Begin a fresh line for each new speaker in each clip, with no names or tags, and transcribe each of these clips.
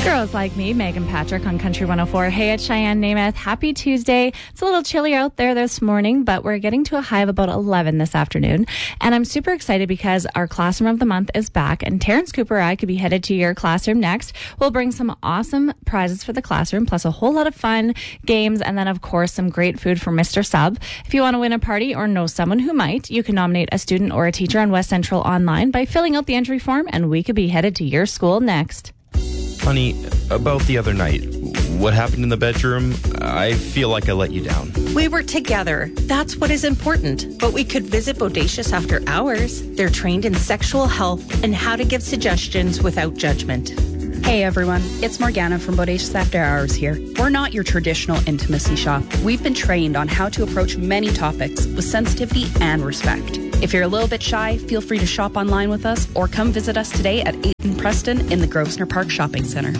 Girls Like Me, Megan Patrick on Country 104. Hey, it's Cheyenne Namath. Happy Tuesday. It's a little chilly out there this morning, but we're getting to a high of about 11 this afternoon. And I'm super excited because our Classroom of the Month is back, and Terrence Cooper and I could be headed to your classroom next. We'll bring some awesome prizes for the classroom, plus a whole lot of fun games, and then, of course, some great food for Mr. Sub. If you want to win a party or know someone who might, you can nominate a student or a teacher on West Central Online by filling out the entry form, and we could be headed to your school next.
Honey, about the other night, what happened in the bedroom? I feel like I let you down.
We were together. That's what is important. But we could visit Bodacious after hours. They're trained in sexual health and how to give suggestions without judgment.
Hey everyone, it's Morgana from Bodacious After Hours here. We're not your traditional intimacy shop. We've been trained on how to approach many topics with sensitivity and respect. If you're a little bit shy, feel free to shop online with us or come visit us today at 8th and Preston in the Grosvenor Park Shopping Centre.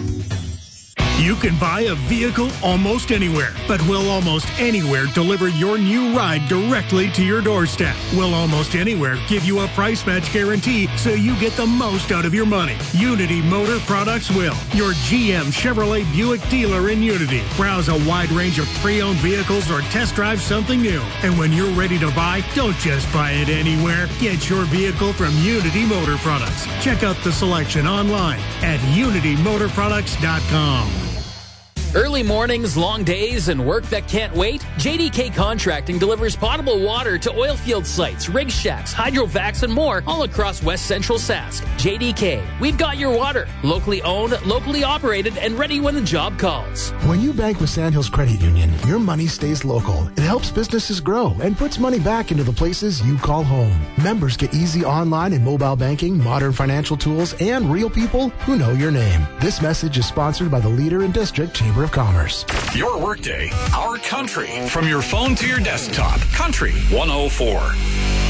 You can buy a vehicle almost anywhere, but Will Almost Anywhere deliver your new ride directly to your doorstep. Will Almost Anywhere give you a price match guarantee so you get the most out of your money. Unity Motor Products will. Your GM Chevrolet Buick dealer in Unity. Browse a wide range of pre-owned vehicles or test drive something new. And when you're ready to buy, don't just buy it anywhere. Get your vehicle from Unity Motor Products. Check out the selection online at unitymotorproducts.com.
Early mornings, long days, and work that can't wait? JDK Contracting delivers potable water to oil field sites, rig shacks, hydrovacs, and more all across West Central Sask. JDK, we've got your water. Locally owned, locally operated, and ready when the job calls.
When you bank with Sandhills Credit Union, your money stays local. It helps businesses grow and puts money back into the places you call home. Members get easy online and mobile banking, modern financial tools, and real people who know your name. This message is sponsored by the Leader and District Chamber of Commerce.
Your workday, our country. From your phone to your desktop. Country 104.